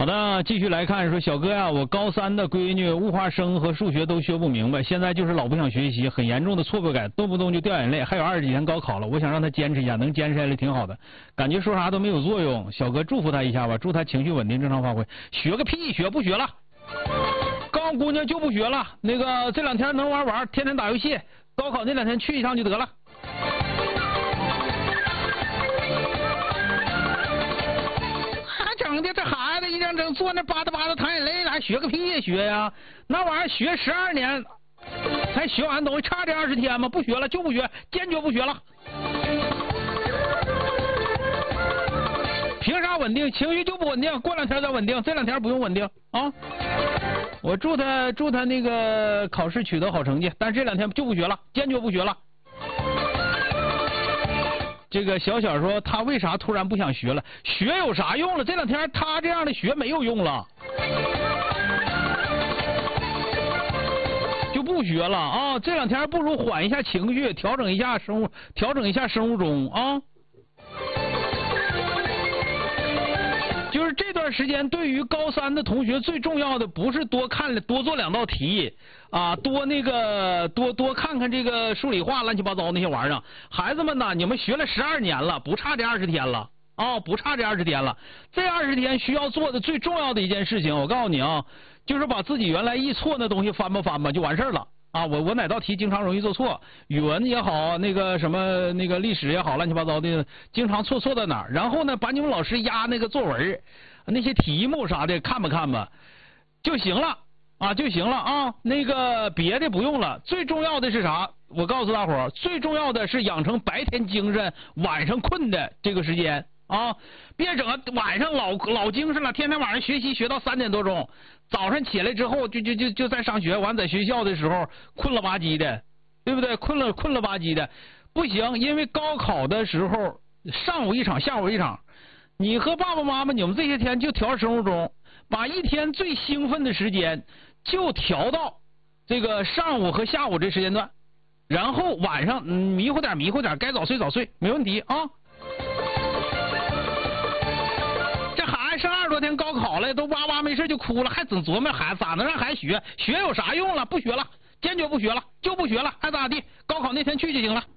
好的，继续来看，说小哥呀，我高3的闺女物化生和数学都学不明白，现在就是老不想学习，很严重的挫败感，动不动就掉眼泪，还有20几天高考了，我想让她坚持一下，能坚持下来挺好的，感觉说啥都没有作用，小哥祝福她一下吧，祝她情绪稳定，正常发挥。学个屁，学不学了？高姑娘就不学了，那个这2天能玩，天天打游戏，高考那2天去一趟就得了。整的这孩子一整坐那吧嗒淌眼泪，还学个屁呀学呀？那玩意儿学12年才学完东西，差这20天吗？不学了就不学，坚决不学了。凭啥稳定？情绪就不稳定，过2天再稳定，这2天不用稳定啊。我祝他那个考试取得好成绩，但是这2天就不学了，坚决不学了。这个小说他为啥突然不想学了？学有啥用了？这2天他这样的学没有用了，就不学了啊！这2天不如缓一下情绪，调整一下生物钟啊。就是这段时间，对于高3的同学最重要的不是多做2道题啊，多看看这个数理化乱七八糟那些玩意儿。孩子们呐，你们学了12年了，不差这20天了啊，不差这20天了。这20天需要做的最重要的一件事情，我告诉你啊，就是把自己原来易错的东西翻吧就完事儿了。啊，我哪道题经常容易做错，语文也好，那个什么那个历史也好，乱七八糟的，经常错在哪儿？然后呢，把你们老师压那个作文那些题目啥的看吧就行了啊，就行了啊。那个别的不用了，最重要的是啥？我告诉大伙儿，最重要的是养成白天精神，晚上困的这个时间啊，别整晚上老精神了，天天晚上学习学到3点多钟。早上起来之后就在上学，完在学校的时候困了吧唧的，对不对？困了吧唧的，不行，因为高考的时候上午一场，下午一场，你和爸爸妈妈你们这些天就调生物钟，把一天最兴奋的时间就调到这个上午和下午这时间段，然后晚上迷糊点，该早睡，没问题啊。剩20多天高考了，都哇没事就哭了，还总琢磨孩子咋能让孩子学有啥用了？不学了，坚决不学了，就不学了，还咋地？高考那天去就行了。